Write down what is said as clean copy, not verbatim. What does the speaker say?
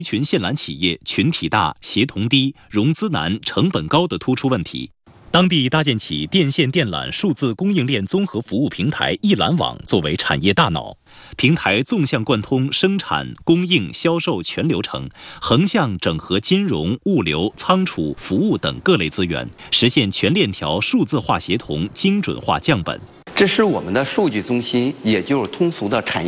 一群线缆企业群体大、协同低、融资难、成本高的突出问题。当地搭建起电线电缆数字供应链综合服务平台一缆网作为产业大脑，平台纵向贯通生产、供应、销售全流程，横向整合金融、物流、仓储、服务等各类资源，实现全链条数字化协同、精准化降本。 这是我们的数据中心，也就是通俗的产业